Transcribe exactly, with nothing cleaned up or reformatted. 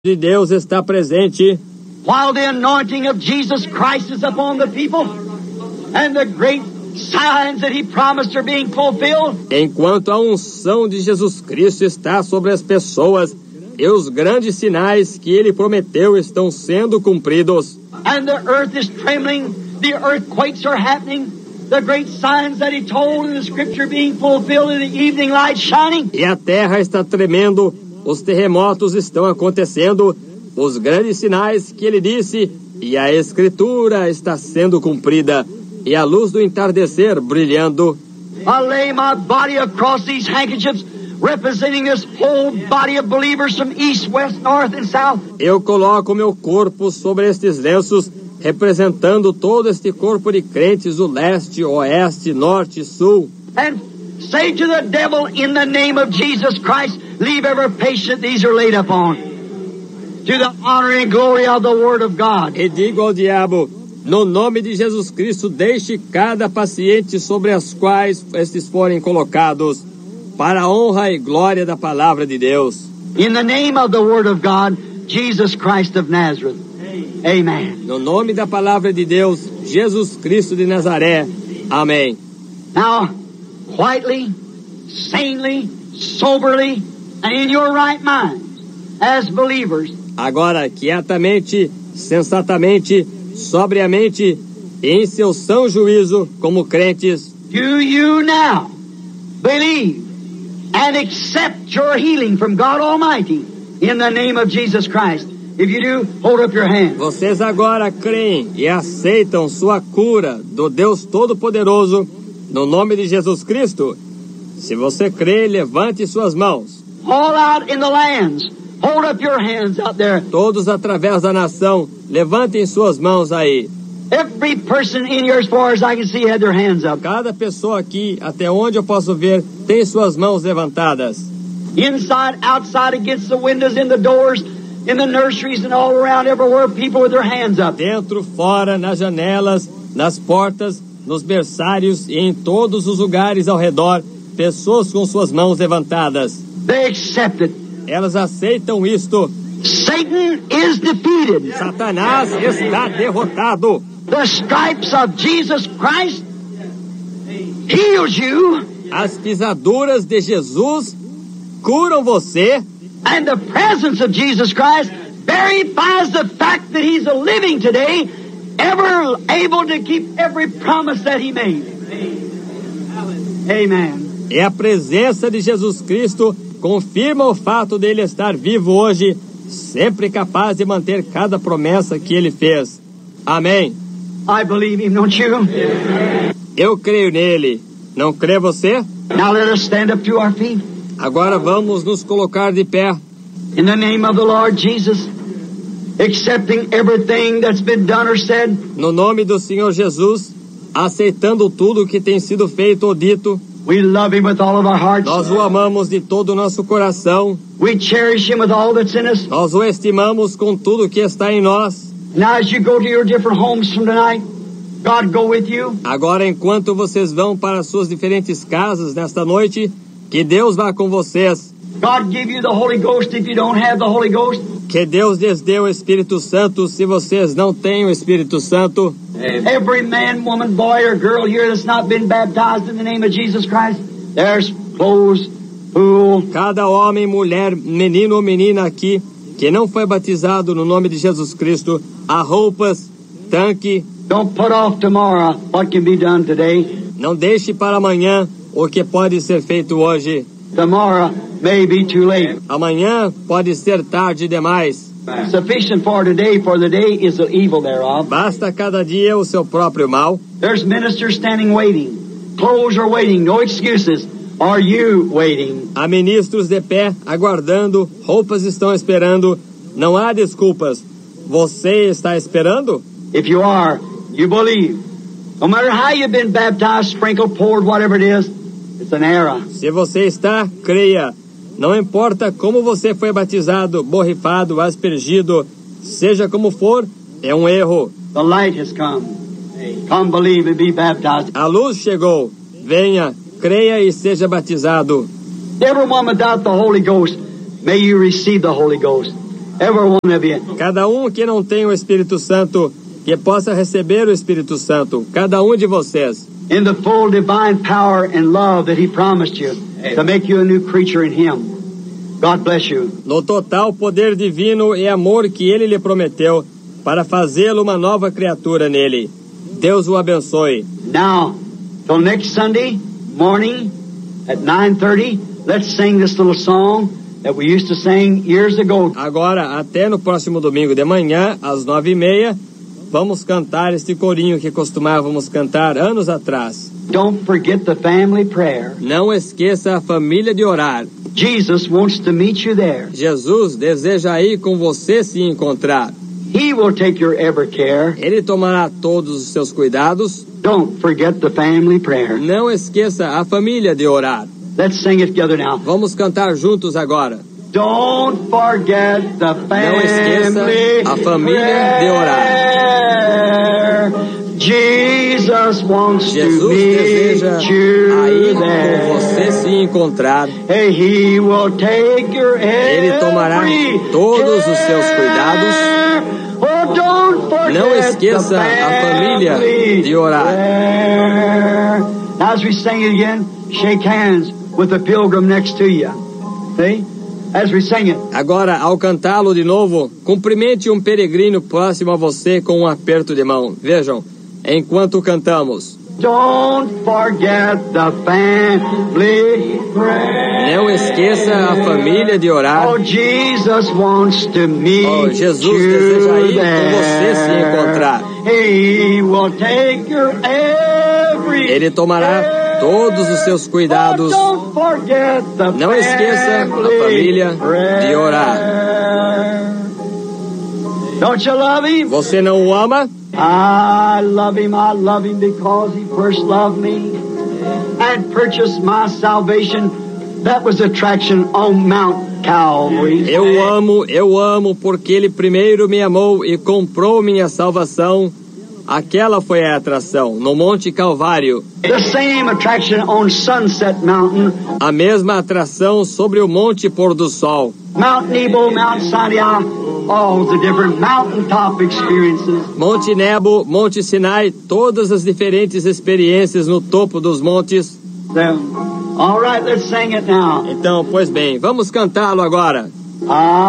de Deus está presente. While the anointing of Jesus Christ is upon the people, and the great signs that he promised are being fulfilled. Enquanto a unção de Jesus Cristo está sobre as pessoas, e os grandes sinais que ele prometeu estão sendo cumpridos. And the earth is trembling, the earthquakes are happening, the great signs that he told in the scripture being fulfilled in the evening light shining. E a terra está tremendo, os terremotos estão acontecendo, os grandes sinais que ele disse, e a escritura está sendo cumprida, e a luz do entardecer brilhando. I lay my body across these handkerchiefs, representing this whole body of believers from east, west, north and south. Eu coloco meu corpo sobre estes lenços, representando todo este corpo de crentes do leste, oeste, norte e sul. And say to the devil, in the name of Jesus Christ, leave every patient these are laid upon, to the honor and glory of the Word of God. E digo ao diabo, no nome de Jesus Cristo, deixe cada paciente sobre as quais estes forem colocados, para a honra e glória da palavra de Deus. In the name of the Word of God, Jesus Christ of Nazareth. Amen. No nome da palavra de Deus, Jesus Cristo de Nazaré. Amém. Now, quietly, sanely, soberly, and in your right mind, as believers. Agora, quietamente, sensatamente, sobriamente, e em seu são juízo, como crentes. Do you now believe and accept your healing from God Almighty in the name of Jesus Christ? If you do, hold up your hand. Vocês agora creem e aceitam sua cura do Deus Todo-Poderoso no nome de Jesus Cristo? Se você crê, levante suas mãos. All out in the lands, hold up your hands out there. Todos através da nação, levantem suas mãos aí. Every person in here, as far as I can see, had their hands up. Cada pessoa aqui, até onde eu posso ver, tem suas mãos levantadas. Inside, outside, against the windows, in the doors, in the nurseries and all around, everywhere, people with their hands up. Dentro, fora, nas janelas, nas portas, nos berçários e em todos os lugares ao redor, pessoas com suas mãos levantadas. They accept it. Elas aceitam isto. Satan is defeated. Satanás está derrotado. The stripes of Jesus Christ heals you. As pisaduras de Jesus curam você. And the presence of Jesus Christ verifies the fact that he's a living today, ever able to keep every promise that he made. Amen. E a presença de Jesus Cristo confirma o fato dele estar vivo hoje, sempre capaz de manter cada promessa que ele fez. Amém. I believe him, don't you? Eu creio nele. Não crê você? Now let us stand up to our feet. Agora vamos nos colocar de pé. In the name of the Lord Jesus, accepting everything that's been done or said. No nome do Senhor Jesus, aceitando tudo que tem sido feito ou dito. We love him with all of our hearts. Nós o amamos de todo o nosso coração. We cherish him with all that's in us. Nós o estimamos com tudo que está em nós. Now as you go to your different homes from tonight, God go with you. Agora, enquanto vocês vão para suas diferentes casas nesta noite, que Deus vá com vocês. God give you the Holy Ghost if you don't have the Holy Ghost. Que Deus lhes dê o Espírito Santo se vocês não têm o Espírito Santo. Every man, woman, boy or girl here that's not been baptized in the name of Jesus Christ, there's clothes, food. Cada homem, mulher, menino ou menina aqui que não foi batizado no nome de Jesus Cristo, há roupas, tanque. Don't put off tomorrow what can be done today. Não deixe para amanhã o que pode ser feito hoje. Tomorrow may be too late. Amanhã pode ser tarde demais. Sufficient for today, for the day is the evil thereof. Basta cada dia o seu próprio mal. There's ministers standing waiting. Clothes are waiting, no excuses. Are you waiting? Há ministros de pé, aguardando, roupas estão esperando. Não há desculpas. Você está esperando? If you are, you believe. No matter how you've been baptized, sprinkled, poured, whatever it is, it's an error. Se você está, creia. Não importa como você foi batizado, borrifado, aspergido, seja como for, é um erro. The light has come. Come believe and be baptized. A luz chegou. Venha, creia e seja batizado. Everyone without the Holy Ghost, may you receive the Holy Ghost. Every one of you. Cada um que não tem o Espírito Santo, que possa receber o Espírito Santo. Cada um de vocês. In the full divine power and love that He promised you, to make you a new creature in Him. God bless you. No total poder divino e amor que Ele lhe prometeu, para fazê-lo uma nova criatura nele. Deus o abençoe. Now, till next Sunday morning at nine thirty, let's sing this little song that we used to sing years ago. Agora, até no próximo domingo de manhã, às nove e meia, vamos cantar este corinho que costumávamos cantar anos atrás. Don't forget the family prayer. Não esqueça a família de orar. Jesus wants to meet you there. Jesus deseja ir com você se encontrar. He will take your every care. Ele tomará todos os seus cuidados. Don't forget the family prayer. Não esqueça a família de orar. Let's sing it together now. Vamos cantar juntos agora. Don't forget the family Não esqueça a família de orar. Jesus wants Jesus to deseja meet you a ir there. com você se encontrar. Hey, He will take your Ele tomará every todos os seus cuidados. Oh, don't forget Não esqueça the a família de orar. prayer. Now, as we sing it again, shake hands with the pilgrim next to you. See? As we sing it. Agora, ao cantá-lo de novo, cumprimente um peregrino próximo a você com um aperto de mão. Vejam, enquanto cantamos. Don't forget the family prayer. Não esqueça a família de orar. Oh, Jesus wants to meet Oh, Jesus you deseja ir there. com você se encontrar. He will take your every Ele tomará todos os seus cuidados. Oh, don't forget the Não esqueça a família de orar. Don't you love Him? Você não o ama? I love Him, I love Him because He first loved me and purchased my salvation. That was attraction on Mount Calvary. Eu amo, eu amo porque Ele primeiro me amou e comprou minha salvação. Aquela foi a atração, no Monte Calvário. The same attraction on Sunset Mountain. A mesma atração sobre o Monte Pôr do Sol. Mount Nebo, Mount Sinai, all the different mountaintop experiences. Monte Nebo, Monte Sinai, todas as diferentes experiências no topo dos montes. So, all right, let's sing it now. Então, pois bem, vamos cantá-lo agora. I